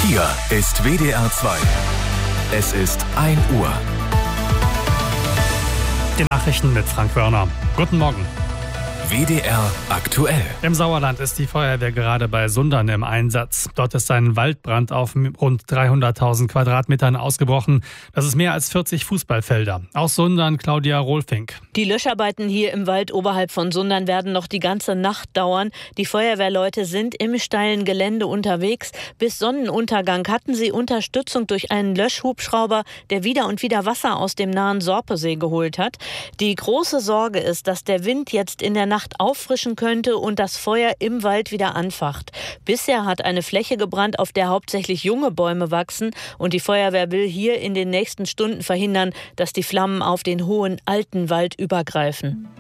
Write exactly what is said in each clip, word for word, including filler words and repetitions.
Hier ist W D R zwei. Es ist ein Uhr. Die Nachrichten mit Frank Wörner. Guten Morgen. W D R aktuell. Im Sauerland ist die Feuerwehr gerade bei Sundern im Einsatz. Dort ist ein Waldbrand auf rund dreihunderttausend Quadratmetern ausgebrochen. Das ist mehr als vierzig Fußballfelder. Aus Sundern Claudia Rohlfink. Die Löscharbeiten hier im Wald oberhalb von Sundern werden noch die ganze Nacht dauern. Die Feuerwehrleute sind im steilen Gelände unterwegs. Bis Sonnenuntergang hatten sie Unterstützung durch einen Löschhubschrauber, der wieder und wieder Wasser aus dem nahen Sorpesee geholt hat. Die große Sorge ist, dass der Wind jetzt in der Nacht auffrischen könnte und das Feuer im Wald wieder anfacht. Bisher hat eine Fläche gebrannt, auf der hauptsächlich junge Bäume wachsen, und die Feuerwehr will hier in den nächsten Stunden verhindern, dass die Flammen auf den hohen alten Wald übergreifen.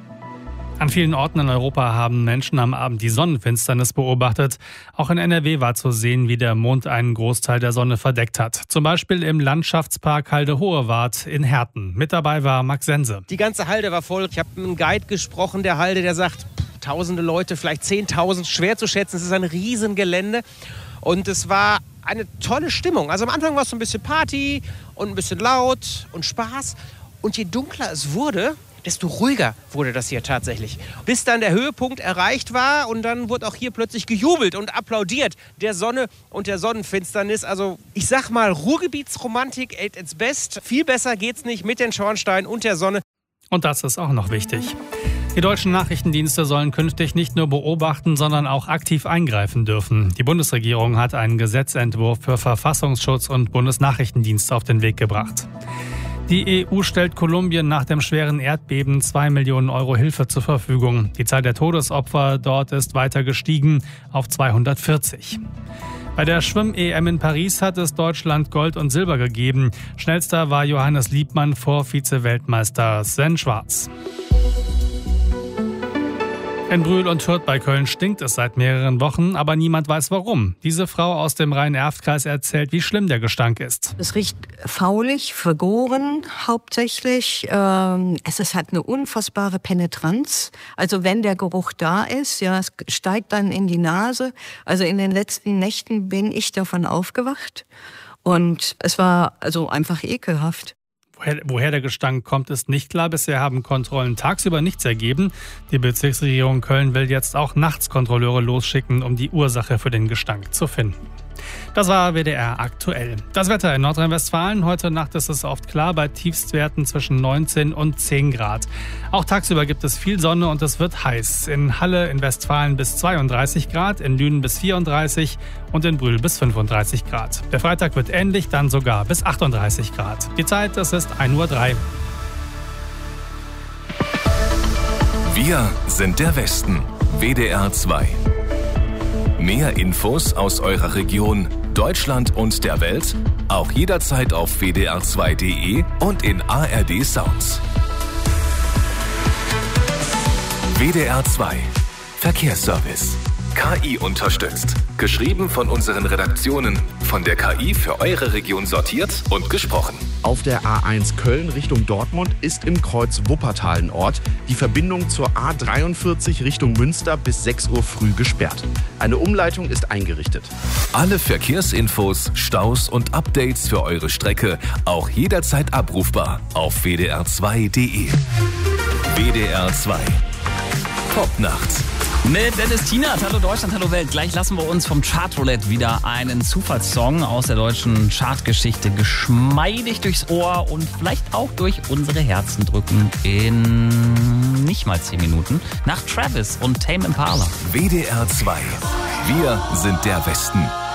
An vielen Orten in Europa haben Menschen am Abend die Sonnenfinsternis beobachtet. Auch in N R W war zu sehen, wie der Mond einen Großteil der Sonne verdeckt hat. Zum Beispiel im Landschaftspark Halde-Hohe-Wart in Herten. Mit dabei war Max Sense. Die ganze Halde war voll. Ich habe mit einem Guide gesprochen, der Halde, der sagt, pff, tausende Leute, vielleicht zehntausend, schwer zu schätzen. Es ist ein Riesengelände und es war eine tolle Stimmung. Also am Anfang war es so ein bisschen Party und ein bisschen laut und Spaß. Und je dunkler es wurde, desto ruhiger wurde das hier tatsächlich. Bis dann der Höhepunkt erreicht war und dann wurde auch hier plötzlich gejubelt und applaudiert der Sonne und der Sonnenfinsternis. Also ich sag mal, Ruhrgebietsromantik at its best. Viel besser geht's nicht mit den Schornsteinen und der Sonne. Und das ist auch noch wichtig. Die deutschen Nachrichtendienste sollen künftig nicht nur beobachten, sondern auch aktiv eingreifen dürfen. Die Bundesregierung hat einen Gesetzentwurf für Verfassungsschutz und Bundesnachrichtendienst auf den Weg gebracht. Die E U stellt Kolumbien nach dem schweren Erdbeben zwei Millionen Euro Hilfe zur Verfügung. Die Zahl der Todesopfer dort ist weiter gestiegen auf zweihundertvierzig. Bei der Schwimm-E M in Paris hat es Deutschland Gold und Silber gegeben. Schnellster war Johannes Liebmann vor Vize-Weltmeister Sven Schwarz. In Brühl und Hürth bei Köln stinkt es seit mehreren Wochen, aber niemand weiß warum. Diese Frau aus dem Rhein-Erft-Kreis erzählt, wie schlimm der Gestank ist. Es riecht faulig, vergoren hauptsächlich. Ähm, es ist, hat eine unfassbare Penetranz. Also wenn der Geruch da ist, ja, es steigt dann in die Nase. Also in den letzten Nächten bin ich davon aufgewacht und es war also einfach ekelhaft. Woher, woher der Gestank kommt, ist nicht klar. Bisher haben Kontrollen tagsüber nichts ergeben. Die Bezirksregierung Köln will jetzt auch nachts Kontrolleure losschicken, um die Ursache für den Gestank zu finden. Das war W D R aktuell. Das Wetter in Nordrhein-Westfalen. Heute Nacht ist es oft klar bei Tiefstwerten zwischen neunzehn und zehn Grad. Auch tagsüber gibt es viel Sonne und es wird heiß. In Halle in Westfalen bis zweiunddreißig Grad, in Lünen bis vierunddreißig und in Brühl bis fünfunddreißig Grad. Der Freitag wird ähnlich, dann sogar bis achtunddreißig Grad. Die Zeit, es ist ein Uhr drei. Wir sind der Westen. W D R zwei. Mehr Infos aus eurer Region, Deutschland und der Welt, auch jederzeit auf w d r zwei punkt d e und in A R D Sounds. W D R zwei Verkehrsservice. K I unterstützt. Geschrieben von unseren Redaktionen. Von der K I für eure Region sortiert und gesprochen. Auf der A eins Köln Richtung Dortmund ist im Kreuz Wuppertal ein Ort. Die Verbindung zur A dreiundvierzig Richtung Münster bis sechs Uhr früh gesperrt. Eine Umleitung ist eingerichtet. Alle Verkehrsinfos, Staus und Updates für eure Strecke auch jederzeit abrufbar auf w d r zwei punkt d e. W D R zwei. Top Nacht. Mit Dennis Tienert, hallo Deutschland, hallo Welt. Gleich lassen wir uns vom Chartroulette wieder einen Zufallssong aus der deutschen Chartgeschichte geschmeidig durchs Ohr und vielleicht auch durch unsere Herzen drücken in nicht mal zehn Minuten. Nach Travis und Tame Impala. W D R zwei. Wir sind der Westen.